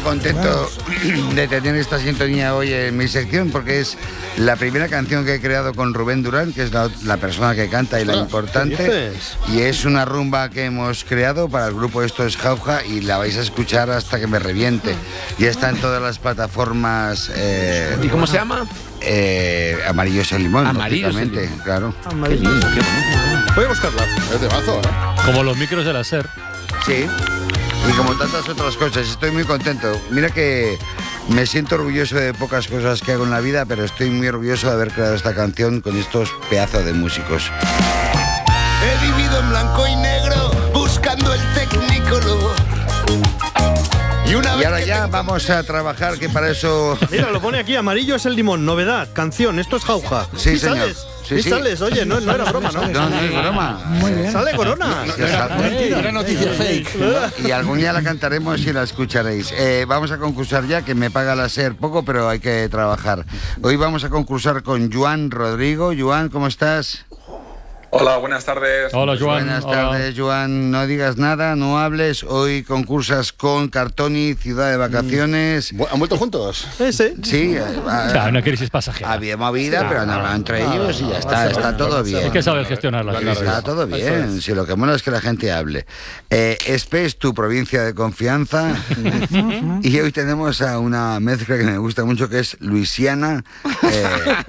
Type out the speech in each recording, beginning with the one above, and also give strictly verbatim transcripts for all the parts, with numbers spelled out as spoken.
contento de tener esta sintonía hoy en mi sección porque es la primera canción que he creado con Rubén Durán, que es la, la persona que canta y la importante. Y es una rumba que hemos creado para el grupo Esto es Jauja y la vais a escuchar hasta que me reviente. Ya está en todas las plataformas. Eh, ¿Y cómo se llama? Eh, Amarillo es el limón, Amarillo es el lógicamente, claro. Qué lindo, qué bonito. Voy a buscarla. Es de mazo, ¿eh? Como los micros de la SER. Sí. Y como tantas otras cosas, estoy muy contento. Mira que me siento orgulloso de pocas cosas que hago en la vida, pero estoy muy orgulloso de haber creado esta canción con estos pedazos de músicos. He vivido en blanco y negro buscando el Technicolor. Y, una y ahora ya vamos a trabajar, que para eso... Mira, lo pone aquí, Amarillo es el limón, novedad, canción, esto es Jauja. Sí, ¿Sí señor. sales? Sí, ¿Sí, sí. sales? Oye, no, no era broma, ¿no? No, no es broma. Muy bien. Sale Corona. No, no, no, Era, era noticia fake. Y algún día la cantaremos y la escucharéis. Eh, vamos a concursar ya, que me paga la SER poco, pero hay que trabajar. Hoy vamos a concursar con Joan Rodrigo. Joan, ¿cómo estás? Hola, buenas tardes. Hola, Joan. Buenas Hola. tardes, Joan. No digas nada, no hables. Hoy concursas con Cartoni, Ciudad de Vacaciones. ¿Han vuelto juntos? Sí, sí. Sí, O sea, una crisis pasajera. había movida, pero han hablado entre ellos y ya está, está todo bien. Hay que saber gestionar la crisis. Está todo bien, si lo que mola es que la gente hable. Eh, Espe es tu provincia de confianza y hoy tenemos a una mezcla que me gusta mucho que es Luisiana, eh,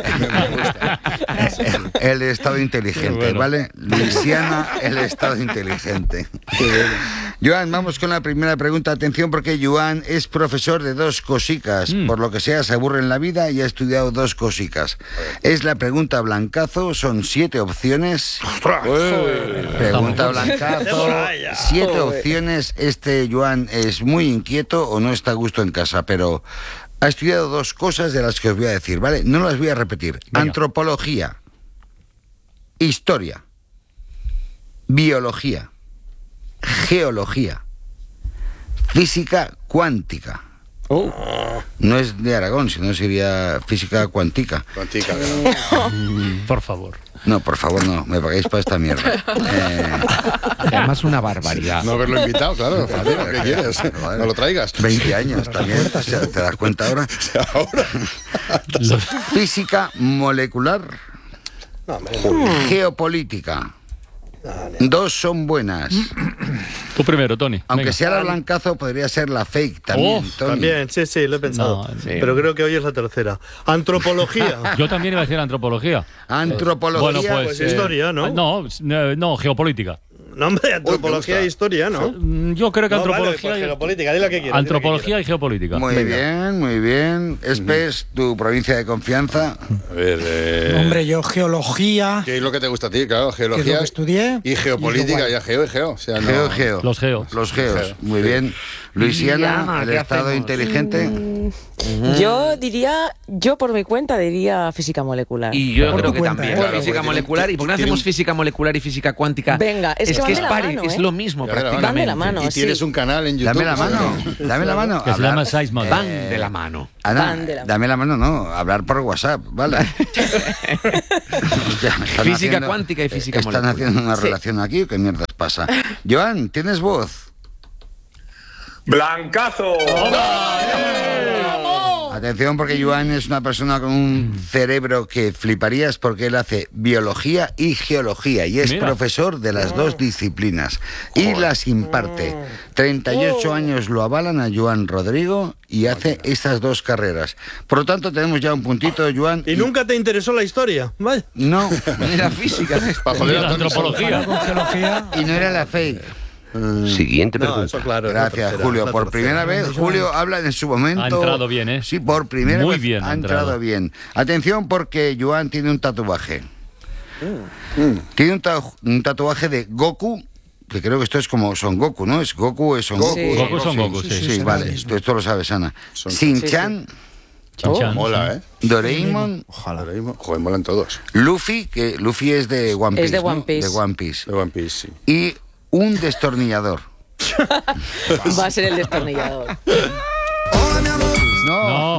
el estado inteligente, bueno. ¿vale? Luisiana, el estado inteligente. Joan, vamos con la primera pregunta. Atención porque Joan es profesor de dos cosicas, mm. por lo que sea se aburre en la vida y ha estudiado dos cosicas. Es la pregunta blancazo, son siete opciones. Pregunta blancazo, siete opciones. Este Joan es muy inquieto o no está a gusto en casa, pero ha estudiado dos cosas de las que os voy a decir, ¿vale? No las voy a repetir. Venga. Antropología, historia, biología, geología, física cuántica. Oh. No es de Aragón, sino sería física cuántica. Cuántica, Por favor. No, por favor, no, me pagáis para esta mierda. Eh, Además, una barbaridad. No haberlo invitado, claro. Fabio, ¿qué quieres? No lo traigas. veinte años también, o sea, ¿te das cuenta ahora? Ahora. Física molecular, geopolítica. Dos son buenas. Tú primero, Tony. Aunque Venga. sea la blancazo, podría ser la fake también, Oh, Tony. También, sí, sí, lo he pensado. No, sí. Pero creo que hoy es la tercera. Antropología. Yo también iba a decir antropología. Antropología. Bueno, pues... Pues historia, ¿no? No, eh, no, geopolítica. No, hombre, antropología Uy, me e historia, ¿no? Mm, Yo creo que No, vale, antropología... pues geopolítica, di lo que quieras. Antropología y geopolítica. Muy bien, muy bien. Espes, tu provincia de confianza. A ver, eh... Hombre, yo geología, ¿qué es lo que te gusta a ti? Claro, que es lo geología que estudié. y geopolítica, y ya geo y geo. O sea, no... Geo, geo. Los geos. Los geos. Geo. Muy bien. Luisiana, Luisiana, el ¿qué estado hacemos? inteligente. Yo diría, yo por mi cuenta diría física molecular. Y yo Por creo tu que cuenta, también. ¿eh? Claro, Física porque molecular. tiene- ¿Y por qué no tiene hacemos un- física molecular y física cuántica? Venga, es que van es de la pari- mano, es ¿eh? lo mismo Ya, de la mano. prácticamente. Van de la mano. Y tienes sí. un canal en YouTube. Dame la mano, dame la mano. Que se Hablar- llama Seisman. Van de la mano. Ana, Van de la mano. dame la mano, no, hablar por WhatsApp, ¿vale? Hostia, me están Física haciendo- cuántica y física Están molecular. haciendo una Sí. relación aquí, ¿qué mierdas pasa? Joan, ¿tienes voz? ¡Blancazo! Atención porque Joan es una persona con un cerebro que fliparías porque él hace biología y geología y es Mira. profesor de las dos disciplinas y las imparte. treinta y ocho años lo avalan a Joan Rodrigo y hace estas dos carreras. Por lo tanto tenemos ya un puntito, Joan. ¿Y nunca te interesó la historia? Vaya. No, Era física. Para joder a La Tony antropología. Con geología. y no era la fake. Siguiente No, pregunta. eso claro. es la Gracias, tercera, Julio. es la Por tercera. primera vez, Julio habla en su momento. Ha entrado bien, ¿eh? Sí, por primera Muy vez bien ha ha entrado. entrado. bien. Atención porque Joan tiene un tatuaje. Tiene un, ta- un tatuaje de Goku, que creo que esto es como Son Goku, ¿no? Es Goku, es Son Goku. Sí. Goku son Goku, Sí, sí. sí, sí, vale. sí. Esto, esto lo sabes, Ana. Son- Shin-Chan, Chan-chan. Mola, ¿eh? Doraemon, Ojalá. Ahora mismo. Joder, molan todos. Luffy, que Luffy es de One Piece. Es de ¿no? One Piece. De One Piece. De One Piece, sí. Y un destornillador. Va a ser el destornillador. No, No.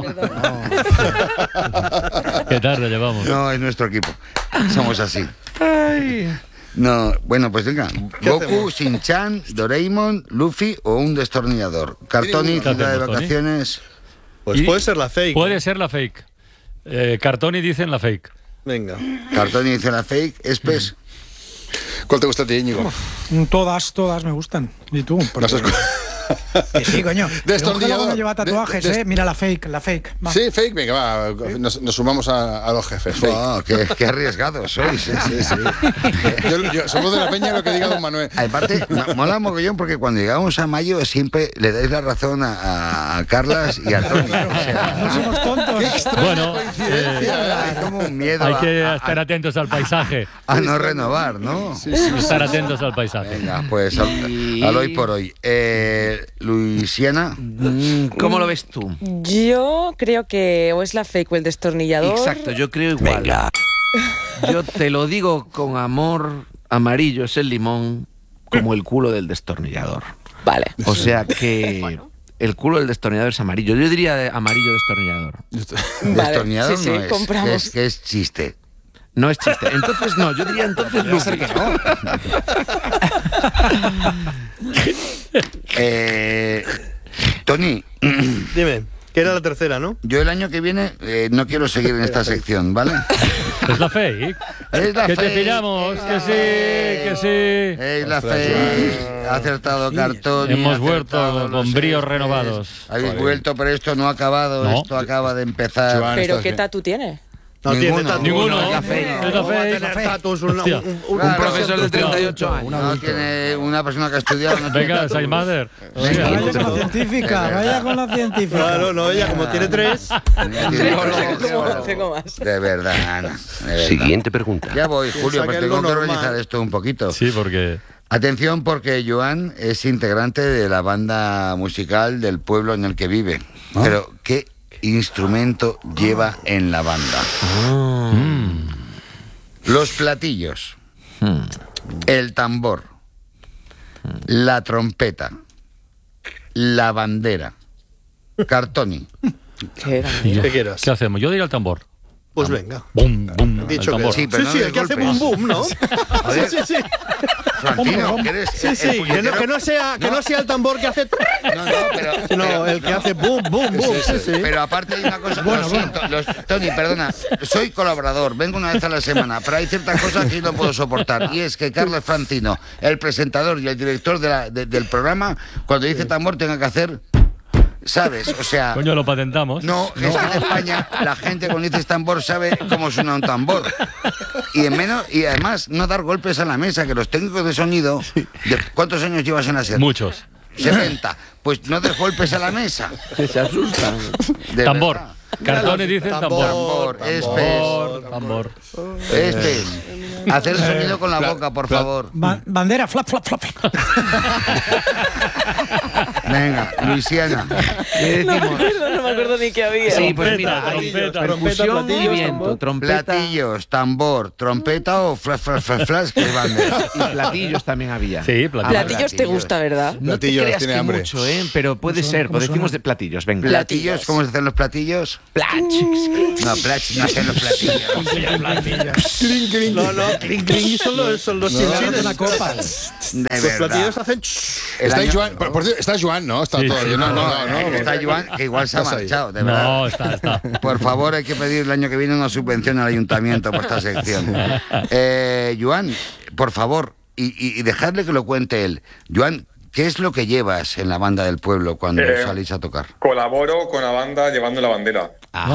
Qué tarde llevamos. no, es nuestro equipo. Somos así. No, bueno, pues venga. ¿Qué Goku, hacemos? Shin-Chan, Doraemon, Luffy o un destornillador. Cartoni, ¿Qué ciudad de hacemos, Tony? vacaciones. Pues Y puede ser la fake. Puede ser la fake. Eh, Cartoni dicen la fake. Venga. Cartoni dice la fake. Espes. ¿Cuál te gusta a ti, Íñigo? Todas, todas me gustan. ¿Y tú? Porque- No sé cu- Que sí, coño. Destornillador. Pero no lleva De- tatuajes, de- ¿eh? Mira la fake, la fake. Va. Sí, fake, venga, va. Nos, nos sumamos a, a los jefes. Fake. Oh, qué, qué arriesgados sois. ¿eh? Sí, sí. Yo, yo- somos de la peña lo que diga don Manuel. Aparte, mo- mola mogollón porque cuando llegamos a mayo siempre le dais la razón a, a- a Carlas y a Tony. O sea, No somos tontos. Bueno, eh, hay como un miedo hay a- que a, estar atentos al paisaje. a no renovar, ¿no? Estar atentos al paisaje. Venga, pues al, al hoy por hoy. Eh, Luisiana, Mm, ¿Cómo lo ves tú? Yo creo que o es la fake o el destornillador. Exacto, yo creo igual. Yo te lo digo con amor, amarillo es el limón, como el culo del destornillador. Vale. O sea que el culo del destornillador es amarillo. Yo diría de amarillo destornillador. Vale, destornillador sí, sí, no es, compramos. que es, que es chiste. No es chiste. Entonces no, yo diría entonces Luffy. Eh, Tony, Dime, que era la tercera, ¿no? yo el año que viene eh, no quiero seguir en esta sección, ¿vale? Es la fake. Es la Que te fake. pillamos, que sí, que sí. Es la fake. Ha acertado Cartoni. Hemos ha vuelto acertado con los bríos Espes. renovados. Habéis vuelto, pero esto no ha acabado. No. Esto acaba de empezar. Joan, Pero estás ¿qué bien. tatu tiene? No Ninguno. tiene tatu. Ninguno. No, Es la fake. Es la ¿Cómo va a fake. tener tatus un, un, Hostia. un- un- Un Claro, profesor de treinta y ocho años. No tiene una persona que ha estudiado. No tiene Venga, tatu. Saimader. Venga, Vaya con la científica, vaya con la científica. Claro, no, ella como tiene tres. Tengo, tengo más. De verdad, Ana. de verdad. Siguiente pregunta. Ya voy, Julio, Piensa pero que es tengo lo que normal. organizar esto un poquito. Sí, porque Atención, porque Joan es integrante de la banda musical del pueblo en el que vive. Pero, ¿qué instrumento lleva en la banda? Los platillos, el tambor, la trompeta, la bandera, Cartoni. ¿Qué era? ¿y yo? ¿Qué quieras? ¿Qué hacemos? Yo diría el tambor. Pues venga. Bum, bum, Dicho el que tambor. Sí, pero sí, no sí, des el que hace golpes. boom boom, ¿no? Sí, Joder. sí, sí. Fantino, que eres Sí, el sí, que no, puñetero- que no sea, que no sea el tambor que hace. No, no, pero... No, pero- el que hace boom, boom, boom. Sí, sí. Pero aparte hay una cosa, lo siento, los- Tony, perdona, soy colaborador, vengo una vez a la semana, pero hay ciertas cosas que no puedo soportar, y es que Carlos Francino, el presentador y el director de la- de- del programa, cuando dice tambor tenga que hacer, ¿sabes? O sea... Coño, lo patentamos. No, es que en España la gente cuando dices tambor sabe cómo suena un tambor. Y en menos y además no dar golpes a la mesa, que los técnicos de sonido, ¿de ¿cuántos años llevas en la SER? Muchos. setenta. Pues no des golpes a la mesa. Que se asustan. De Tambor. verdad. Cartoni dice tambor. Tambor, Tambor, tambor. Este, hacer sonido con la boca, por favor. Ba- bandera, flap, flap, flap. Venga, Luisiana. ¿Qué No me decimos? acuerdo, no me acuerdo ni qué había. Sí, pues Trompeta, mira, hay trompeta. percusión y platillos, viento, tambor. trompeta Platillos, tambor, trompeta o flash, flash, flash, flash, que bandera. y platillos también había. Sí, platillos. Platillos te gusta, ¿verdad? No te Platillos, creas tiene que hambre. mucho, ¿eh? Pero puede ser, pues decimos de platillos, venga. Platillos, ¿cómo se hacen los platillos? Plach. No, plach, no hacen los platillos. Clink, clink. No, no, clink, clink son los, son los chinchines. Una copa. De Los verdad. platillos hacen. El Está año- Joan, por, por cierto, está Joan, ¿no? Está Sí, todavía. sí, no, no, no, no, no. Está Joan, que igual se ha Estás ahí. marchado, de verdad. No, está, está. Por favor, hay que pedir el año que viene una subvención al ayuntamiento por esta sección. Eh, Joan, por favor, y, y, y dejadle que lo cuente él. Joan, ¿qué es lo que llevas en la banda del pueblo cuando Eh, salís a tocar? Colaboro con la banda llevando la bandera.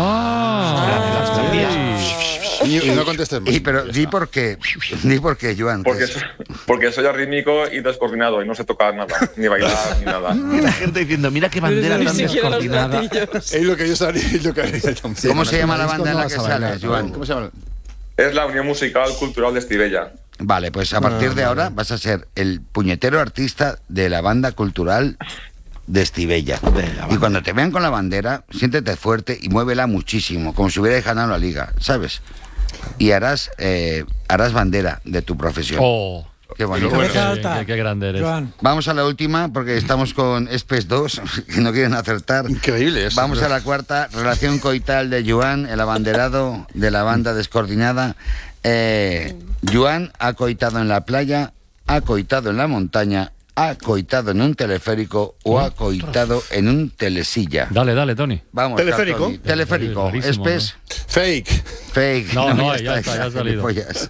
Y, y no contestes más. Y pero di por qué, di por qué, Joan. Porque, que so- porque soy arrítmico y descoordinado y no sé tocar nada, ni bailar, ni nada. Y la gente diciendo, mira qué bandera Ni tan siquiera los descoordinada. platillos. Es lo que yo sabía. Es lo que haría también. ¿Cómo se llama la disco banda en no la vas que a bailar, sales, Joan? ¿Cómo se llama? Es la Unión Musical Cultural de Estivella. Vale, pues a partir de ahora vas a ser el puñetero artista de la banda cultural de Estivella. Y cuando te vean con la bandera, siéntete fuerte y muévela muchísimo, como si hubieras ganado la liga, ¿sabes? Y harás eh, harás bandera de tu profesión. Oh, Qué bonito. Cabeza qué, alta. qué- qué grande eres. Joan. Vamos a la última, porque estamos con Espes dos, que no quieren acertar. Increíble eso. Vamos a la cuarta, relación coital de Joan, el abanderado de la banda descoordinada. Eh, Joan ha coitado en la playa, ha coitado en la montaña, ha coitado en un teleférico o ha coitado en un telesilla. Dale, dale, Tony. Vamos, Teleférico. Cartoni. Teleférico. Rarísimo, Espes. Fake. Fake. No, no, ya está, ya ha salido. gilipollas.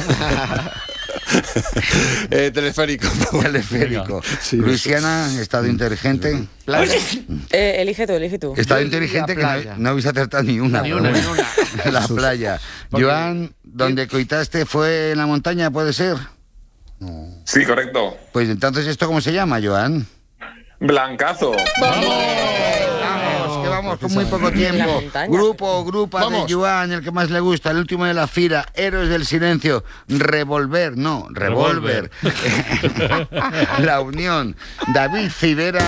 eh, teleférico. Teleférico. Sí, Luisiana, estado inteligente. Playa. Eh, elige tú, elige tú. Estado Yo inteligente que diría no, playa. no habéis acertado ni una. Ni pero una, ni bueno. una. La playa. Joan, donde coitaste fue en la montaña, ¿puede ser? Sí, correcto. Pues entonces, ¿esto cómo se llama, Joan? Blancazo. Vamos, que vamos con muy poco tiempo. montaña. Grupo, grupa Vamos. de Joan, el que más le gusta, el último de la fila, Héroes del Silencio, Revolver, no, Revolver. La Unión, David Civera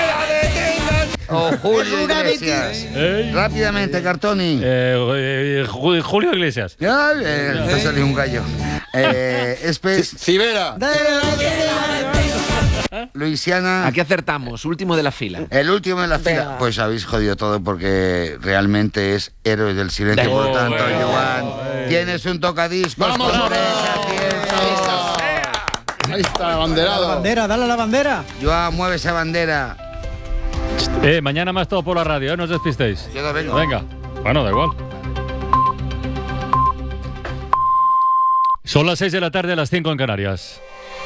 o Julio Iglesias. Ey. Rápidamente, Cartoni. Eh, eh, Ju- Julio Iglesias. Ya, eh, te ha salido un gallo. Eh, Espes, Cibera. Luisiana. Aquí acertamos, último de la fila. El último de la fila. Venga. Pues habéis jodido todo porque realmente es Héroes del Silencio. Por lo tanto, bueno, Joan, tienes un tocadiscos. ¡Vamos! sorpresa, tiempo. Ahí está, abanderado. Bandera, dale a la bandera. Joan, mueve esa bandera. Eh, mañana más todo por la radio, ¿eh? No os despistéis. Yo no vengo. Venga. Bueno, da igual. Son las seis de la tarde, las cinco en Canarias.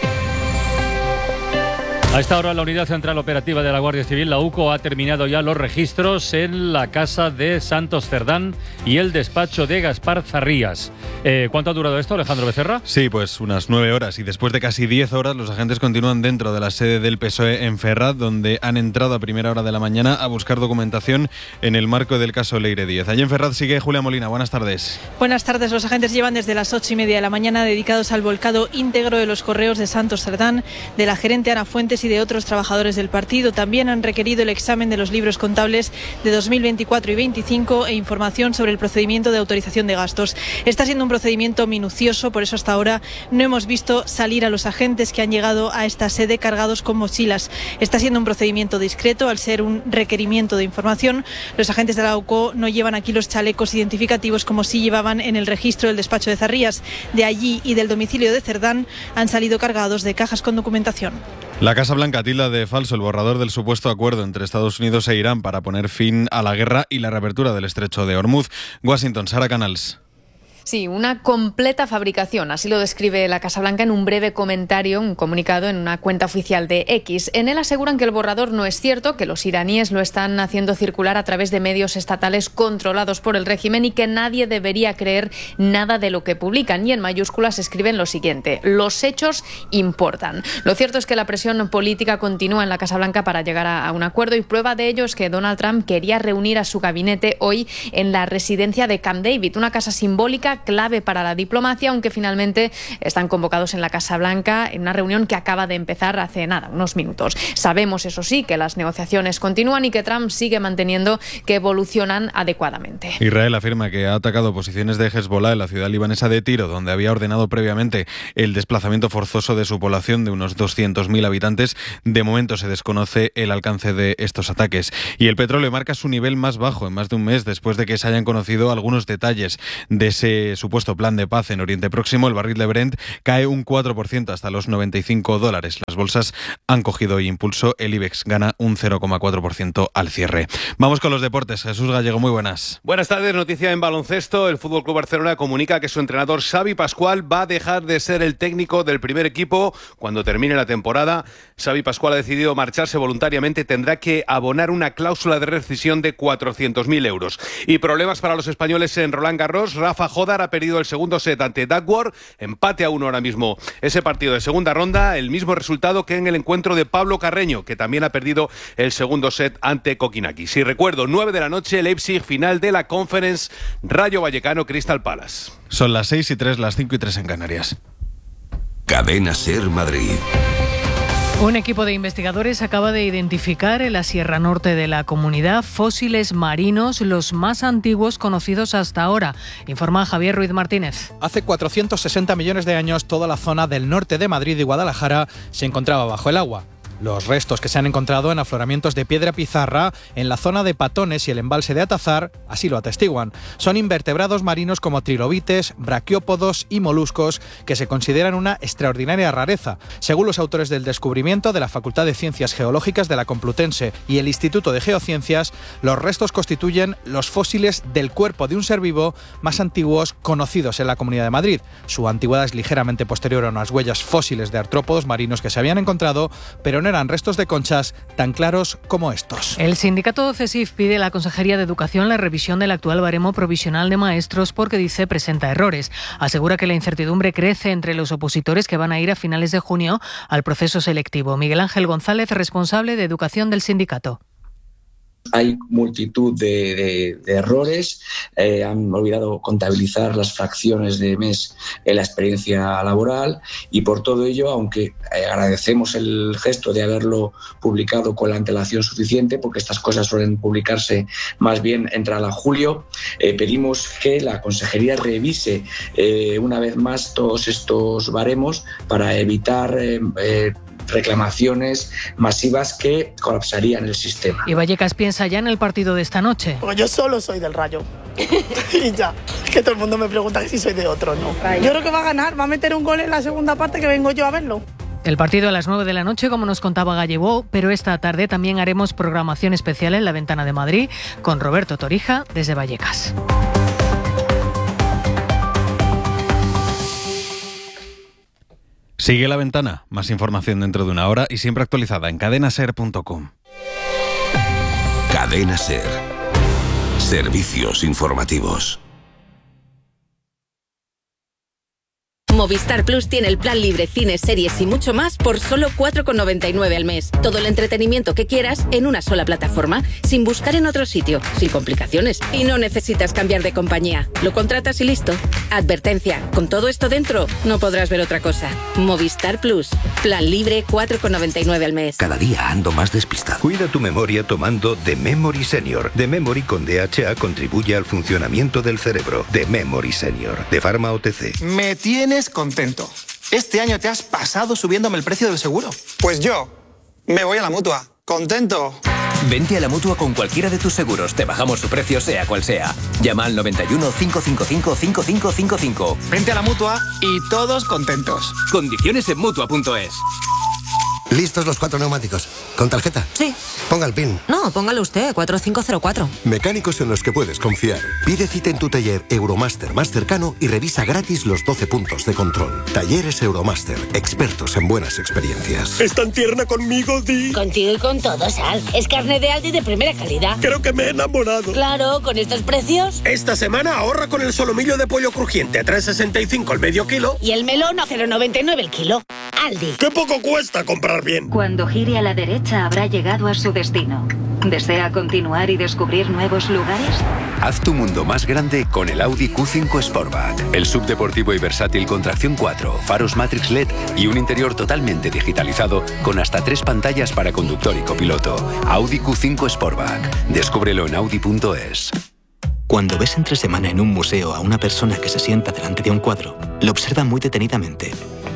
A esta hora la Unidad Central Operativa de la Guardia Civil, la U C O, ha terminado ya los registros en la casa de Santos Cerdán y el despacho de Gaspar Zarrías. Eh, ¿Cuánto ha durado esto, Alejandro Becerra? Sí, pues unas nueve horas y después de casi diez horas los agentes continúan dentro de la sede del P S O E en Ferraz, donde han entrado a primera hora de la mañana a buscar documentación en el marco del caso Leire Díez. Allí en Ferraz sigue Julia Molina, buenas tardes. Buenas tardes, los agentes llevan desde las ocho y media de la mañana dedicados al volcado íntegro de los correos de Santos Cerdán, de la gerente Ana Fuentes y de otros trabajadores del partido. También han requerido el examen de los libros contables de dos mil veinticuatro y veinticinco e información sobre el procedimiento de autorización de gastos. Está siendo un procedimiento minucioso, por eso hasta ahora no hemos visto salir a los agentes que han llegado a esta sede cargados con mochilas. Está siendo un procedimiento discreto, al ser un requerimiento de información. Los agentes de la U C O no llevan aquí los chalecos identificativos como sí llevaban en el registro del despacho de Zarrías. De allí y del domicilio de Cerdán han salido cargados de cajas con documentación. La Casa Blanca tilda de falso el borrador del supuesto acuerdo entre Estados Unidos e Irán para poner fin a la guerra y la reapertura del estrecho de Hormuz. Washington, Sara Canals. Sí, una completa fabricación, así lo describe la Casa Blanca en un breve comentario, un comunicado en una cuenta oficial de X. En él aseguran que el borrador no es cierto, que los iraníes lo están haciendo circular a través de medios estatales controlados por el régimen y que nadie debería creer nada de lo que publican. Y en mayúsculas escriben lo siguiente: los hechos importan. Lo cierto es que la presión política continúa en la Casa Blanca para llegar a, a un acuerdo, y prueba de ello es que Donald Trump quería reunir a su gabinete hoy en la residencia de Camp David, una casa simbólica clave para la diplomacia, aunque finalmente están convocados en la Casa Blanca en una reunión que acaba de empezar hace nada, unos minutos. Sabemos, eso sí, que las negociaciones continúan y que Trump sigue manteniendo que evolucionan adecuadamente. Israel afirma que ha atacado posiciones de Hezbollah en la ciudad libanesa de Tiro, donde había ordenado previamente el desplazamiento forzoso de su población de unos doscientos mil habitantes. De momento se desconoce el alcance de estos ataques. Y el petróleo marca su nivel más bajo en más de un mes después de que se hayan conocido algunos detalles de ese supuesto plan de paz en Oriente Próximo. El barril de Brent cae un cuatro por ciento hasta los noventa y cinco dólares. Las bolsas han cogido impulso. El IBEX gana un cero coma cuatro por ciento al cierre. Vamos con los deportes. Jesús Gallego, muy buenas. Buenas tardes. Noticia en baloncesto. El F C Barcelona comunica que su entrenador Xavi Pascual va a dejar de ser el técnico del primer equipo cuando termine la temporada. Xavi Pascual ha decidido marcharse voluntariamente. Tendrá que abonar una cláusula de rescisión de cuatrocientos mil euros. Y problemas para los españoles en Roland Garros. Rafa Jodar ha perdido el segundo set ante Duckworth, empate a uno ahora mismo. Ese partido de segunda ronda, el mismo resultado que en el encuentro de Pablo Carreño, que también ha perdido el segundo set ante Kokinaki. Si recuerdo, nueve de la noche, Leipzig, final de la Conference, Rayo Vallecano, Crystal Palace. Son las seis y tres, las cinco y tres en Canarias. Cadena Ser Madrid. Un equipo de investigadores acaba de identificar en la Sierra Norte de la comunidad fósiles marinos, los más antiguos conocidos hasta ahora, informa Javier Ruiz Martínez. Hace cuatrocientos sesenta millones de años toda la zona del norte de Madrid y Guadalajara se encontraba bajo el agua. Los restos que se han encontrado en afloramientos de piedra pizarra en la zona de Patones y el embalse de Atazar así lo atestiguan. Son invertebrados marinos como trilobites, braquiópodos y moluscos que se consideran una extraordinaria rareza. Según los autores del descubrimiento de la Facultad de Ciencias Geológicas de la Complutense y el Instituto de Geociencias, los restos constituyen los fósiles del cuerpo de un ser vivo más antiguos conocidos en la Comunidad de Madrid. Su antigüedad es ligeramente posterior a unas huellas fósiles de artrópodos marinos que se habían encontrado, pero no eran restos de conchas tan claros como estos. El sindicato CESIF pide a la Consejería de Educación la revisión del actual baremo provisional de maestros porque, dice, presenta errores. Asegura que la incertidumbre crece entre los opositores que van a ir a finales de junio al proceso selectivo. Miguel Ángel González, responsable de Educación del sindicato. Hay multitud de, de, de errores, eh, han olvidado contabilizar las fracciones de mes en la experiencia laboral y por todo ello, aunque eh, agradecemos el gesto de haberlo publicado con la antelación suficiente, porque estas cosas suelen publicarse más bien entrada a julio, eh, pedimos que la Consejería revise eh, una vez más todos estos baremos para evitar eh, eh, reclamaciones masivas que colapsarían el sistema. Y Vallecas piensa ya en el partido de esta noche. Porque yo solo soy del Rayo. Y ya, es que todo el mundo me pregunta si soy de otro, ¿no? Yo creo que va a ganar, va a meter un gol en la segunda parte que vengo yo a verlo. El partido a las nueve de la noche, como nos contaba Gallego, pero esta tarde también haremos programación especial en La Ventana de Madrid con Roberto Torija desde Vallecas. Sigue La Ventana, más información dentro de una hora y siempre actualizada en cadena ser punto com. Cadena Ser. Servicios informativos. Movistar Plus tiene el plan libre, cines, series y mucho más por solo cuatro con noventa y nueve al mes. Todo el entretenimiento que quieras en una sola plataforma, sin buscar en otro sitio, sin complicaciones. Y no necesitas cambiar de compañía. Lo contratas y listo. Advertencia, con todo esto dentro, no podrás ver otra cosa. Movistar Plus. Plan libre, cuatro con noventa y nueve al mes. Cada día ando más despistado. Cuida tu memoria tomando The Memory Senior. The Memory con D H A contribuye al funcionamiento del cerebro. The Memory Senior. De Pharma O T C. Me tienes contento. Este año te has pasado subiéndome el precio del seguro. Pues yo me voy a la Mutua. Contento. Vente a la Mutua con cualquiera de tus seguros. Te bajamos su precio sea cual sea. Llama al noventa y uno, cinco cinco cinco, cinco cinco cinco cinco. Vente a la Mutua y todos contentos. Condiciones en Mutua punto es. ¿Listos los cuatro neumáticos? ¿Con tarjeta? Sí. Ponga el PIN. No, póngalo usted, cuatro cinco cero cuatro. Mecánicos en los que puedes confiar. Pide cita en tu taller Euromaster más cercano y revisa gratis los doce puntos de control. Talleres Euromaster, expertos en buenas experiencias. ¿Es tan tierna conmigo, Di? Contigo y con todo, Sal. Es carne de Aldi de primera calidad. Creo que me he enamorado. Claro, con estos precios. Esta semana ahorra con el solomillo de pollo crujiente a tres sesenta y cinco el medio kilo. Y el melón a cero noventa y nueve el kilo. Aldi. ¡Qué poco cuesta comprar bien! Cuando gire a la derecha habrá llegado a su destino. ¿Desea continuar y descubrir nuevos lugares? Haz tu mundo más grande con el Audi Q cinco Sportback. El subdeportivo y versátil con tracción cuatro, faros Matrix L E D y un interior totalmente digitalizado con hasta tres pantallas para conductor y copiloto. Audi Q cinco Sportback. Descúbrelo en audi punto es. Cuando ves entre semana en un museo a una persona que se sienta delante de un cuadro, lo observa muy detenidamente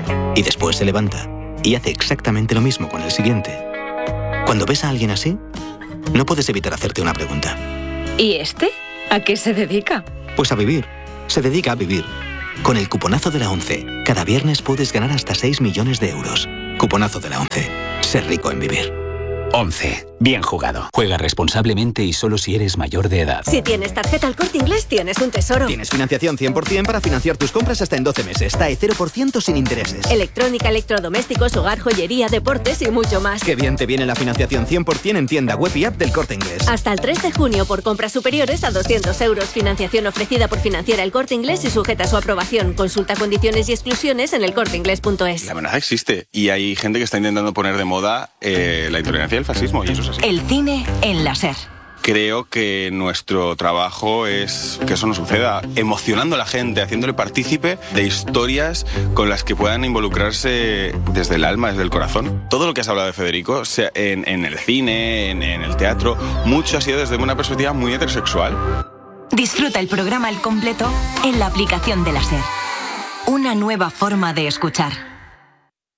y después se levanta y hace exactamente lo mismo con el siguiente. Cuando ves a alguien así, no puedes evitar hacerte una pregunta. ¿Y este? ¿A qué se dedica? Pues a vivir. Se dedica a vivir. Con el cuponazo de la ONCE, cada viernes puedes ganar hasta seis millones de euros. Cuponazo de la ONCE. Ser rico en vivir. once. Bien jugado. Juega responsablemente y solo si eres mayor de edad. Si tienes tarjeta El Corte Inglés, tienes un tesoro. Tienes financiación cien por ciento para financiar tus compras hasta en doce meses. T A E cero por ciento sin intereses. Electrónica, electrodomésticos, hogar, joyería, deportes y mucho más. Qué bien te viene la financiación cien por ciento en tienda web y app del Corte Inglés. Hasta el tres de junio por compras superiores a doscientos euros. Financiación ofrecida por Financiera El Corte Inglés y sujeta a su aprobación. Consulta condiciones y exclusiones en el corte inglés punto es. La amenaza existe y hay gente que está intentando poner de moda eh, la intolerancia y el fascismo y eso es así. El cine en la SER. Creo que nuestro trabajo es que eso no suceda, emocionando a la gente, haciéndole partícipe de historias con las que puedan involucrarse desde el alma, desde el corazón. Todo lo que has hablado de Federico, sea en, en el cine, en, en el teatro, mucho ha sido desde una perspectiva muy heterosexual. Disfruta el programa al completo en la aplicación de la SER. Una nueva forma de escuchar.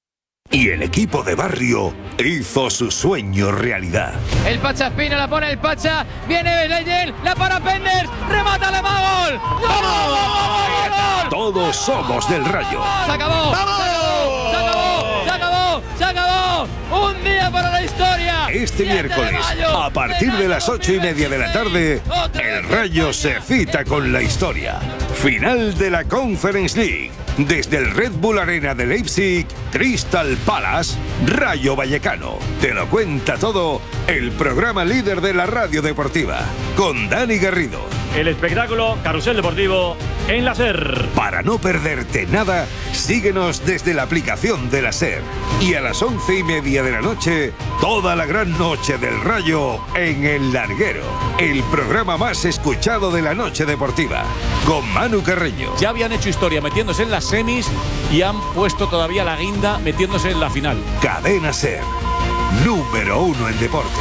Y el equipo de barrio hizo su sueño realidad. El Pacha Espina la pone el Pacha, viene Leyel, la para Penders, remata la gol. ¡Gol! ¡Gol! Todos somos del Rayo. ¡Se acabó! ¡Vamos! ¡Se acabó! ¡Se acabó! ¡Se acabó! ¡Un día para la historia! Este miércoles, a partir de las ocho y media de la tarde, el Rayo se cita con la historia. Final de la Conference League. Desde el Red Bull Arena de Leipzig, Crystal Palace, Rayo Vallecano. Te lo cuenta todo el programa líder de la radio deportiva, con Dani Garrido. El espectáculo Carrusel Deportivo en la SER. Para no perderte nada, síguenos desde la aplicación de la SER. Y a las once y media de la noche, toda la gran noche del Rayo en El Larguero. El programa más escuchado de la noche deportiva, con Manu Carreño. Ya habían hecho historia metiéndose en las semis y han puesto todavía la guinda metiéndose en la final. Cadena SER, número uno en deporte.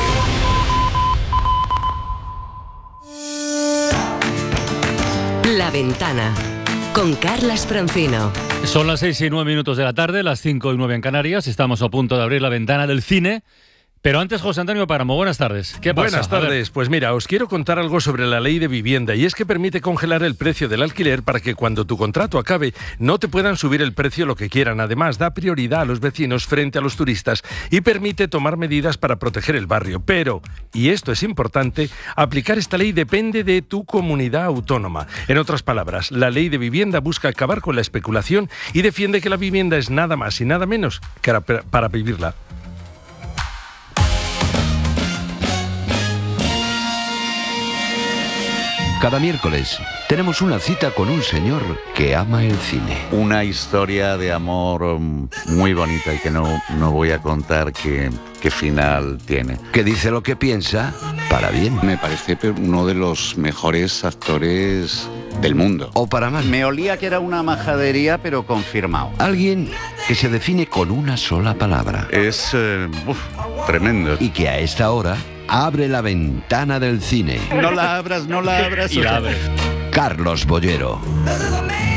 La Ventana, con Carlas Francino. Son las seis y nueve minutos de la tarde, las cinco y nueve en Canarias. Estamos a punto de abrir la ventana del cine. Pero antes, José Antonio Páramo, buenas tardes. ¿Qué pasa? Buenas tardes. Pues mira, os quiero contar algo sobre la ley de vivienda, y es que permite congelar el precio del alquiler para que cuando tu contrato acabe no te puedan subir el precio lo que quieran. Además, da prioridad a los vecinos frente a los turistas y permite tomar medidas para proteger el barrio. Pero, y esto es importante, aplicar esta ley depende de tu comunidad autónoma. En otras palabras, la ley de vivienda busca acabar con la especulación y defiende que la vivienda es nada más y nada menos que para, para vivirla. Cada miércoles tenemos una cita con un señor que ama el cine. Una historia de amor muy bonita y que no, no voy a contar qué, qué final tiene. Que dice lo que piensa para bien. Me parece uno de los mejores actores del mundo. O para mal. Me olía que era una majadería, pero confirmado. Alguien que se define con una sola palabra. Es eh, uf, tremendo. Y que a esta hora abre la ventana del cine. No la abras, no la abras. Y la abre. Carlos Bollero.